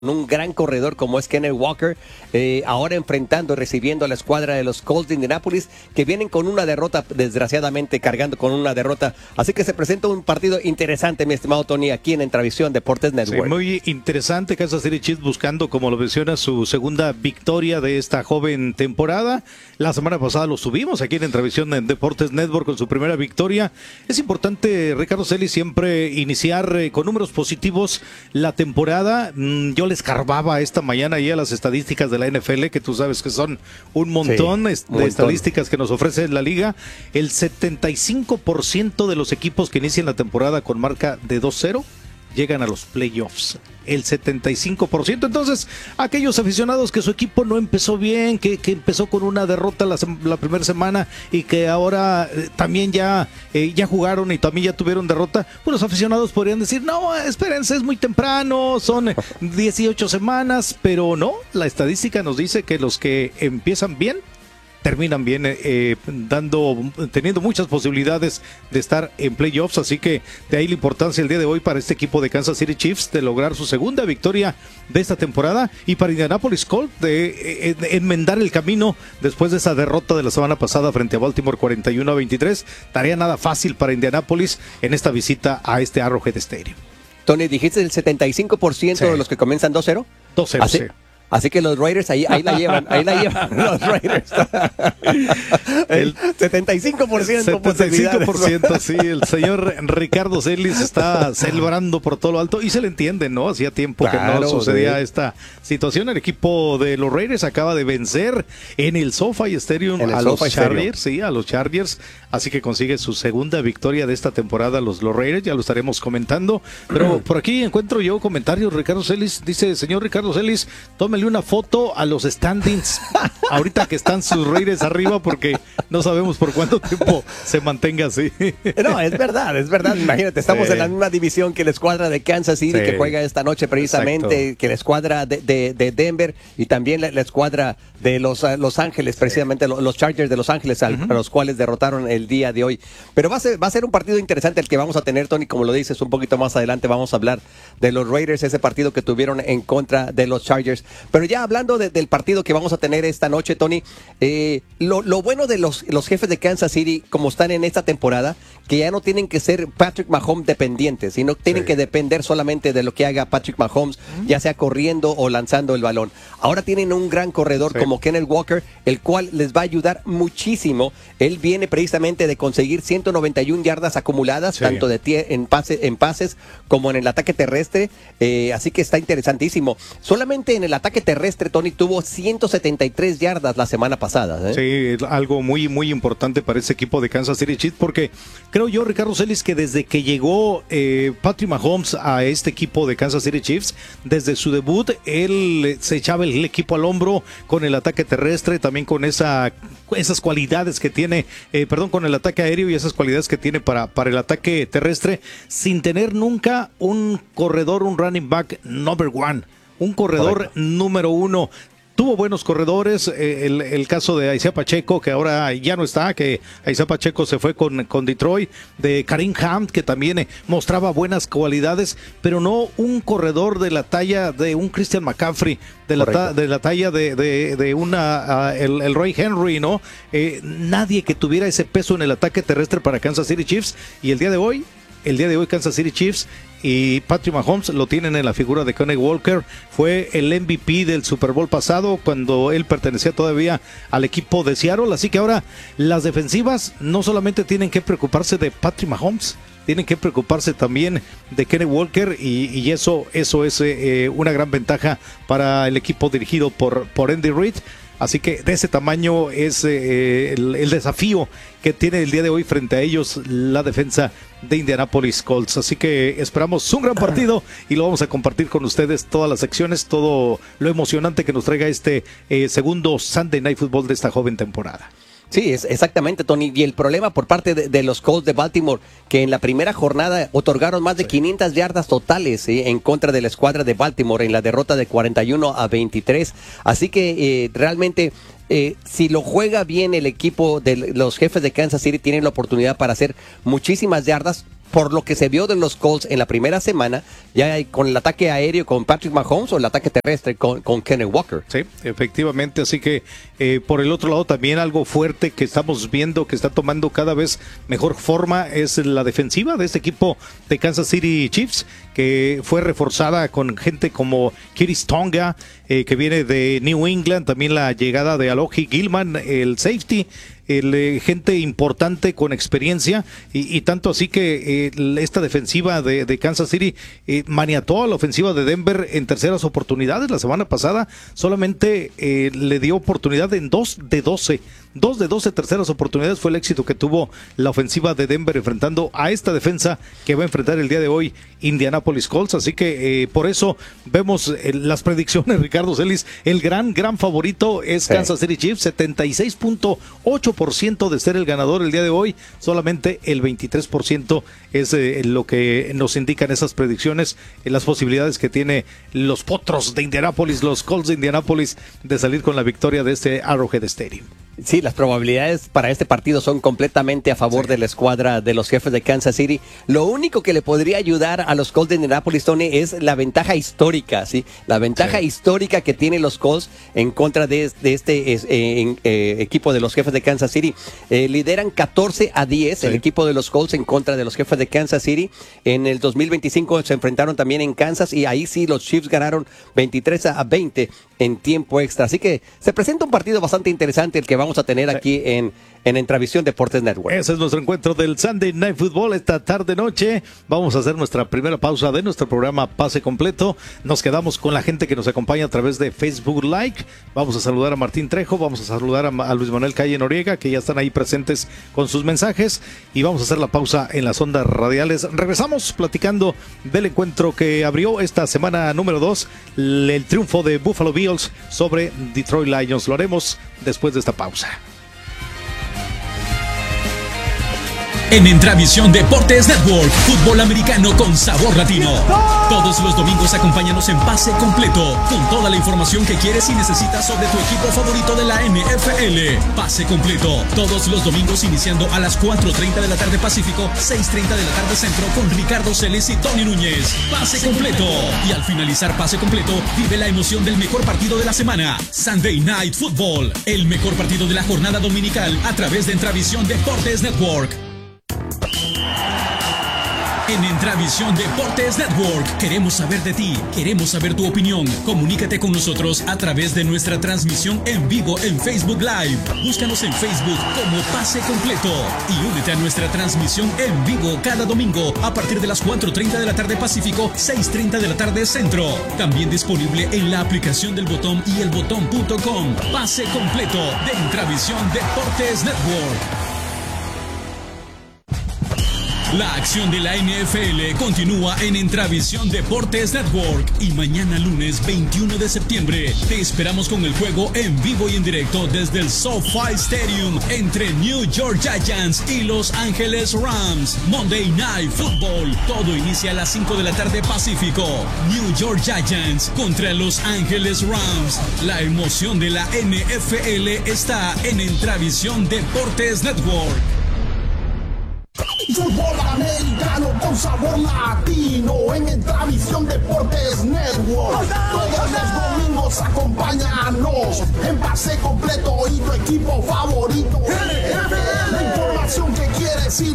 un gran corredor como es Kenneth Walker, ahora enfrentando y recibiendo a la escuadra de los Colts de Indianapolis, que vienen con una derrota, desgraciadamente cargando con una derrota, así que se presenta un partido interesante, mi estimado Tony, aquí en Entravisión Deportes Network. Sí, muy interesante. Kansas City Chiefs buscando, como lo menciona, su segunda victoria de esta joven temporada. La semana pasada lo subimos aquí en Entravisión en Deportes Network con su primera victoria. Es importante, Ricardo Celis, siempre iniciar con números positivos la temporada. Yo le escarbaba esta mañana ya las estadísticas de la NFL, que tú sabes que son un montón de estadísticas que nos ofrece la liga. El 75% de los equipos que inician la temporada con marca de 2-0 llegan a los playoffs. El 75%. Entonces, aquellos aficionados que su equipo no empezó bien, que empezó con una derrota la primera semana y que ahora también ya jugaron y también ya tuvieron derrota, pues los aficionados podrían decir, no, espérense, es muy temprano, son 18 semanas, pero no, la estadística nos dice que los que empiezan bien terminan bien, teniendo muchas posibilidades de estar en playoffs, así que de ahí la importancia el día de hoy para este equipo de Kansas City Chiefs de lograr su segunda victoria de esta temporada, y para Indianapolis Colts de enmendar el camino después de esa derrota de la semana pasada frente a Baltimore 41-23. Tarea nada fácil para Indianapolis en esta visita a este Arrowhead Stadium. Tony, dijiste el 75% de los que comienzan 2-0. 2-0, sí. Así que los Raiders ahí la llevan los Raiders. El 75%. 75%, sí. El señor Ricardo Celis está celebrando por todo lo alto y se le entiende, ¿no? Hacía tiempo que no sucedía esta situación. El equipo de los Raiders acaba de vencer en el SoFi Stadium a los Chargers, sí, a los Chargers. Así que consigue su segunda victoria de esta temporada los Raiders, ya lo estaremos comentando. Pero por aquí encuentro yo comentarios. Ricardo Celis dice, señor Ricardo Celis, tómele una foto a los standings ahorita que están sus Raiders arriba, porque no sabemos por cuánto tiempo se mantenga así. No, es verdad. Imagínate, estamos en la misma división que la escuadra de Kansas City, que juega esta noche precisamente. Exacto. Que la escuadra de Denver y también la escuadra de Los Ángeles, precisamente los Chargers de Los Ángeles, a los cuales derrotaron el día de hoy. Pero va a ser un partido interesante el que vamos a tener, Tony, como lo dices, un poquito más adelante vamos a hablar de los Raiders, ese partido que tuvieron en contra de los Chargers. Pero ya hablando del partido que vamos a tener esta noche, Tony, lo bueno de los jefes de Kansas City, como están en esta temporada, que ya no tienen que ser Patrick Mahomes dependientes, sino tienen que depender solamente de lo que haga Patrick Mahomes, ya sea corriendo o lanzando el balón. Ahora tienen un gran corredor como Kenneth Walker, el cual les va a ayudar muchísimo. Él viene precisamente de conseguir 191 yardas acumuladas, tanto en pases como en el ataque terrestre, así que está interesantísimo. Solamente en el ataque terrestre, Tony, tuvo 173 yardas la semana pasada. Sí, algo muy, muy importante para ese equipo de Kansas City Chiefs, porque creo yo, Ricardo Celis, que desde que llegó Patrick Mahomes a este equipo de Kansas City Chiefs, desde su debut, él se echaba el equipo al hombro con el ataque terrestre, también con esas cualidades que tiene, con el ataque aéreo y esas cualidades que tiene para el ataque terrestre, sin tener nunca un corredor, un running back number one. Un corredor número uno. Tuvo buenos corredores, el caso de Isaiah Pacheco, que ahora ya no está, que Isaiah Pacheco se fue con Detroit, de Kareem Hunt, que también mostraba buenas cualidades, pero no un corredor de la talla de un Christian McCaffrey, de la talla de el Roy Henry, ¿no? Nadie que tuviera ese peso en el ataque terrestre para Kansas City Chiefs, y el día de hoy Kansas City Chiefs y Patrick Mahomes lo tienen en la figura de Kenneth Walker. Fue el MVP del Super Bowl pasado cuando él pertenecía todavía al equipo de Seattle, así que ahora las defensivas no solamente tienen que preocuparse de Patrick Mahomes, tienen que preocuparse también de Kenneth Walker, y eso es una gran ventaja para el equipo dirigido por Andy Reid. Así que de ese tamaño es el desafío que tiene el día de hoy frente a ellos la defensa de Indianapolis Colts. Así que esperamos un gran partido y lo vamos a compartir con ustedes, todas las secciones, todo lo emocionante que nos traiga este segundo Sunday Night Football de esta joven temporada. Sí, exactamente, Tony. Y el problema por parte de los Colts de Baltimore, que en la primera jornada otorgaron más de 500 yardas totales en contra de la escuadra de Baltimore en la derrota de 41-23. Así que realmente, si lo juega bien el equipo de los jefes de Kansas City, tienen la oportunidad para hacer muchísimas yardas. por lo que se vio de los Colts en la primera semana, ya con el ataque aéreo con Patrick Mahomes o el ataque terrestre con Kenneth Walker. Sí, efectivamente, así que por el otro lado también algo fuerte que estamos viendo que está tomando cada vez mejor forma es la defensiva de este equipo de Kansas City Chiefs, que fue reforzada con gente como Kiris Tonga, que viene de New England, también la llegada de Alohi Gilman, el safety, gente importante con experiencia y tanto así que esta defensiva de Kansas City maniató a la ofensiva de Denver en terceras oportunidades. La semana pasada solamente le dio oportunidad en 2 de 12 terceras oportunidades. Fue el éxito que tuvo la ofensiva de Denver enfrentando a esta defensa que va a enfrentar el día de hoy Indianapolis Colts. Así que por eso vemos las predicciones, Ricardo Celis. El gran favorito es Kansas City Chiefs, 76.8% de ser el ganador el día de hoy. Solamente el 23% es lo que nos indican esas predicciones, las posibilidades que tiene los Potros de Indianapolis, los Colts de Indianapolis, de salir con la victoria de este Arrowhead Stadium. Sí, las probabilidades para este partido son completamente a favor de la escuadra de los Jefes de Kansas City. Lo único que le podría ayudar a los Colts de Indianapolis, Tony, es la ventaja histórica, ¿sí? La ventaja histórica que tienen los Colts en contra de este equipo de los Jefes de Kansas City. Lideran 14-10 el equipo de los Colts en contra de los Jefes de Kansas City. En el 2025 se enfrentaron también en Kansas y ahí sí los Chiefs ganaron 23-20 en tiempo extra. Así que se presenta un partido bastante interesante el que vamos a tener aquí en Entravisión Deportes Network. Ese es nuestro encuentro del Sunday Night Football esta tarde-noche. Vamos a hacer nuestra primera pausa de nuestro programa Pase Completo. Nos quedamos con la gente que nos acompaña a través de Facebook Live. Vamos a saludar a Martín Trejo, vamos a saludar a Luis Manuel Calle Noriega, que ya están ahí presentes con sus mensajes, y vamos a hacer la pausa en las ondas radiales. Regresamos platicando del encuentro que abrió esta semana número 2, el triunfo de Buffalo Bills sobre Detroit Lions. Lo haremos después de esta pausa. En Entravisión Deportes Network, fútbol americano con sabor latino. Todos los domingos acompáñanos en Pase Completo, con toda la información que quieres y necesitas sobre tu equipo favorito de la NFL. Pase Completo, todos los domingos iniciando a las 4:30 de la tarde Pacífico, 6:30 de la tarde Centro, con Ricardo Celis y Tony Núñez. Pase Completo. Y al finalizar Pase Completo, vive la emoción del mejor partido de la semana, Sunday Night Football, el mejor partido de la jornada dominical a través de Entravisión Deportes Network. En Entravisión Deportes Network queremos saber de ti, queremos saber tu opinión. Comunícate con nosotros a través de nuestra transmisión en vivo en Facebook Live. Búscanos en Facebook como Pase Completo y únete a nuestra transmisión en vivo cada domingo a partir de las 4:30 de la tarde Pacífico, 6:30 de la tarde Centro. También disponible en la aplicación del Botón y elbotón.com. Pase Completo de Entravisión Deportes Network. La acción de la NFL continúa en Entravisión Deportes Network y mañana lunes 21 de septiembre te esperamos con el juego en vivo y en directo desde el SoFi Stadium entre New York Giants y Los Ángeles Rams. Monday Night Football. Todo inicia a las 5 de la tarde Pacífico. New York Giants contra Los Ángeles Rams. La emoción de la NFL está en Entravisión Deportes Network. Fútbol americano con sabor latino en Entravisión Deportes Network. Todos los domingos acompáñanos en Pase Completo y tu equipo favorito. La información que quieres y